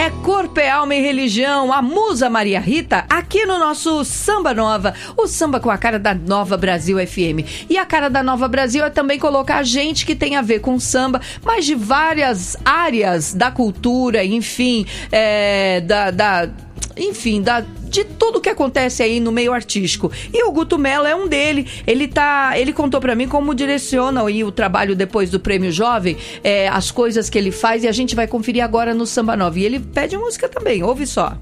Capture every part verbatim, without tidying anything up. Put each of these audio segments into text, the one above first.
É Corpo, é Alma e Religião, a musa Maria Rita, aqui no nosso Samba Nova, o samba com a cara da Nova Brasil F M. E a cara da Nova Brasil é também colocar gente que tem a ver com samba, mas de várias áreas da cultura, enfim, é, da... da enfim, da, de tudo que acontece aí no meio artístico. E o Guto Mello é um dele. Ele, tá, ele contou pra mim como direciona aí o trabalho depois do Prêmio Jovem, é, as coisas que ele faz, e a gente vai conferir agora no Samba Nova. E ele pede música também, ouve só.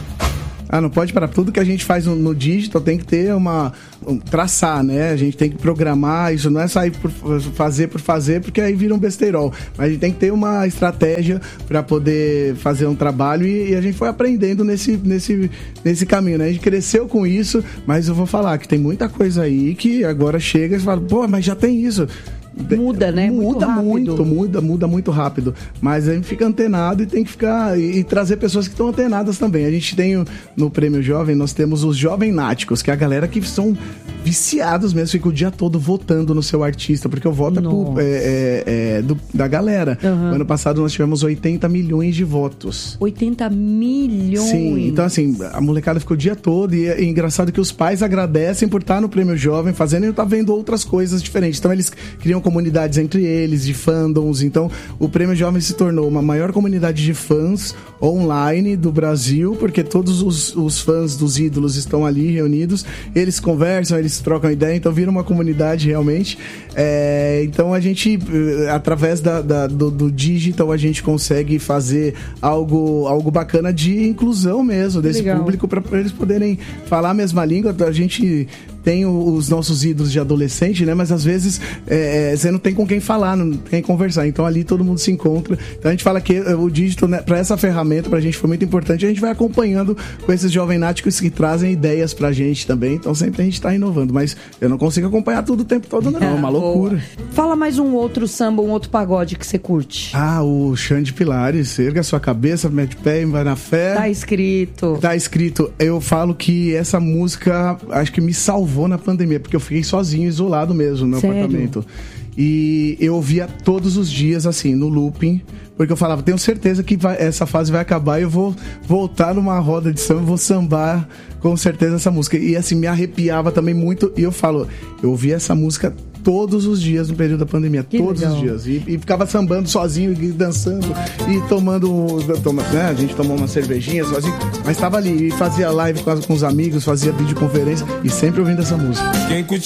Ah, não pode parar. Tudo que a gente faz no, no digital tem que ter uma... Um, traçar, né? A gente tem que programar. Isso não é sair por fazer por fazer, porque aí vira um besteirol. Mas a gente tem que ter uma estratégia para poder fazer um trabalho e, e a gente foi aprendendo nesse, nesse, nesse caminho, né? A gente cresceu com isso, mas eu vou falar que tem muita coisa aí que agora chega e fala, pô, mas já tem isso. Muda, né? Muda muito, muito, muda, muda muito rápido. Mas a gente fica antenado e tem que ficar... E, e trazer pessoas que estão antenadas também. A gente tem, no Prêmio Jovem, nós temos os Jovem Náticos, que é a galera que são viciados mesmo, fica o dia todo votando no seu artista, porque o voto é, por, é, é, é do, da galera. Uhum. No ano passado nós tivemos oitenta milhões de votos. oitenta milhões? Sim, então assim, a molecada ficou o dia todo e é engraçado que os pais agradecem por estar no Prêmio Jovem fazendo e estar vendo outras coisas diferentes. Então eles criam comunidades entre eles, de fandoms. Então o Prêmio Jovem se tornou uma maior comunidade de fãs online do Brasil, porque todos os, os fãs dos ídolos estão ali reunidos, eles conversam, eles trocam ideia, então vira uma comunidade realmente. É, então a gente, através da, da, do, do digital, a gente consegue fazer algo, algo bacana de inclusão mesmo, desse Legal. Público, para eles poderem falar a mesma língua. A gente tem os nossos ídolos de adolescente, né? Mas às vezes é, você não tem com quem falar, não tem quem conversar. Então ali todo mundo se encontra. Então a gente fala que o digital, né, para essa ferramenta, pra gente foi muito importante. A gente vai acompanhando com esses jovem náticos que trazem ideias pra gente também. Então sempre a gente tá inovando. Mas eu não consigo acompanhar tudo o tempo todo, não. É uma loucura. Fala mais um outro samba, um outro pagode que você curte. Ah, o Xande Pilares. Erga a sua cabeça, mete pé e vai na fé. Tá escrito. Tá escrito. Eu falo que essa música acho que me salvou na pandemia, porque eu fiquei sozinho, isolado mesmo no meu Sério? apartamento. E eu ouvia todos os dias, assim, no looping, porque eu falava, tenho certeza que vai, essa fase vai acabar e eu vou voltar numa roda de samba, vou sambar com certeza essa música. E assim, me arrepiava também muito. E eu falo, eu ouvia essa música todos os dias no período da pandemia, que todos legal. Os dias. E, e ficava sambando sozinho, e dançando, e tomando, toma, né? A gente tomou uma cervejinha sozinho, mas estava ali, e fazia live com, com os amigos, fazia videoconferência, e sempre ouvindo essa música. Quem